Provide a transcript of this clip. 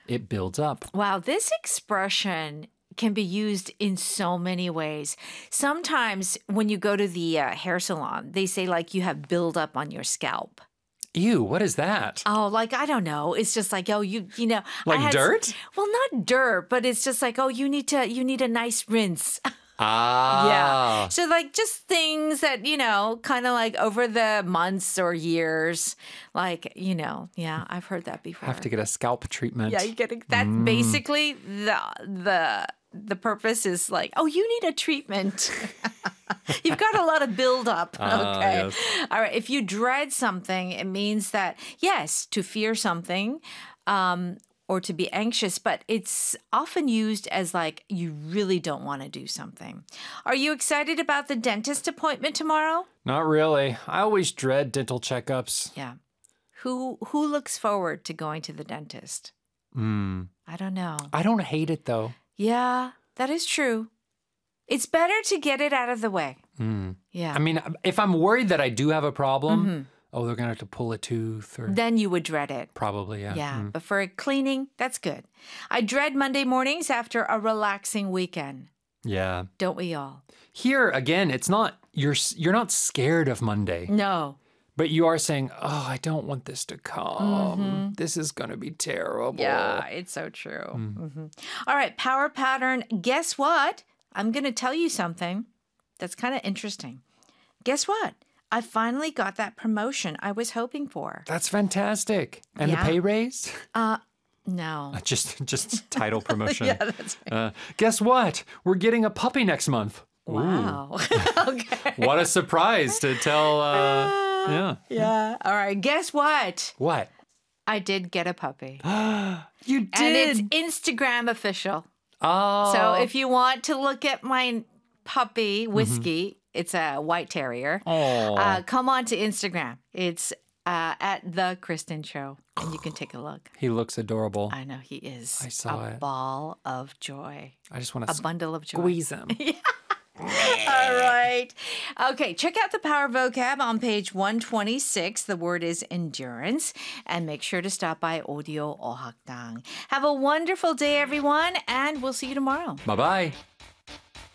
it builds up. Wow, this expression can be used in so many ways. Sometimes when you go to the hair salon, they say like you have buildup on your scalp. Ew, what is that? Oh, like, I don't know. It's just like, oh, you know. Like dirt? Well, not dirt, but it's just like, oh, you need a nice rinse. Ah. Yeah. So like just things that, kind of like over the months or years, like, yeah, I've heard that before. Have to get a scalp treatment. Yeah, you get that. Basically, the purpose is like, oh, you need a treatment. You've got a lot of buildup. Okay. Yes. All right. If you dread something, it means that, yes, to fear something or to be anxious, but it's often used as like you really don't want to do something. Are you excited about the dentist appointment tomorrow? Not really. I always dread dental checkups. Yeah. Who looks forward to going to the dentist? I don't know. I don't hate it, though. Yeah, that is true. It's better to get it out of the way. Yeah. I mean, if I'm worried that I do have a problem, oh, they're going to have to pull a tooth or... Then you would dread it. Probably, yeah. Yeah, but for cleaning, that's good. I dread Monday mornings after a relaxing weekend. Yeah. Don't we all? Here, again, it's not... You're not scared of Monday. No. But you are saying, oh, I don't want this to come. This is going to be terrible. Yeah, it's so true. All right, power pattern. Guess what? I'm going to tell you something that's kind of interesting. Guess what? I finally got that promotion I was hoping for. That's fantastic. And Yeah. the pay raise? No. Just title promotion. Yeah, that's right. Guess what? We're getting a puppy next month. Wow. Okay. What a surprise to tell. Yeah. Yeah. All right. Guess what? What? I did get a puppy. You did. And it's Instagram official. Oh. So if you want to look at my puppy, Whiskey, it's a white terrier, come on to Instagram. It's at The Kristen Show, and you can take a look. He looks adorable. I know he is. I saw a it. ball of joy. I just want to A bundle of joy. squeeze him. All right. Okay, check out the Power Vocab on page 126. The word is endurance. And make sure to stop by Audio Ohakdang. Have a wonderful day, everyone, and we'll see you tomorrow. Bye-bye.